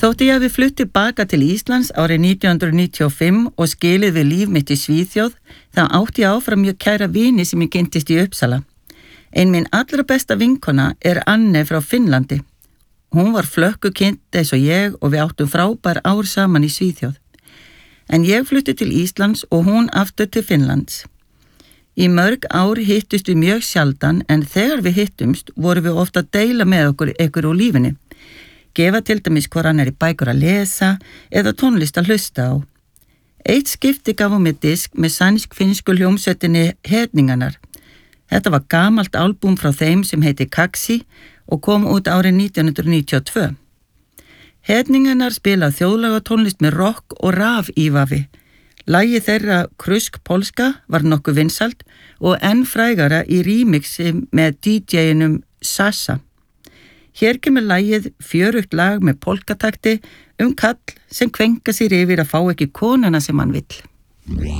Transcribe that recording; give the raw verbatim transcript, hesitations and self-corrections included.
Þótti ég hafi flutt tilbaka til Íslands árið nítján hundruð níutíu og fimm og skilið við líf mitt í Svíþjóð, þá átti ég áfram mjög kæra vini sem ég kynntist í Uppsala. Ein minn allra besta vinkona er Anne frá Finnlandi. Hún var flökkukynt eins og ég og við áttum frábær ár saman í Svíþjóð. En ég flutti til Íslands og hún aftur til Finnlands. Í mörg ár hittust við mjög sjaldan en þegar við hittumst vorum við ofta að deila með okkur ykkur úr lífinni. Gefa til dæmis hvor hann er í bækur að lesa eða tónlist að hlusta á. Eitt skipti gaf hún mér disk með sænsk-finnsku hljómsveitinni Hedningarnar. Þetta var gamalt albúm frá þeim sem heiti Kaksi og kom út árið nítján hundruð níutíu og tvö. Hedningarnar spila þjóðlaga tónlist með rock og raf-ívafi. Lagið þeirra Krusk Polska var nokkuð vinsælt og enn frægara í remixi með dí djeinum Sasa. Hér kemur lagið fjörugt lag með polkatakti um kall sem kvenka sér yfir að fá ekki konuna sem hann vill.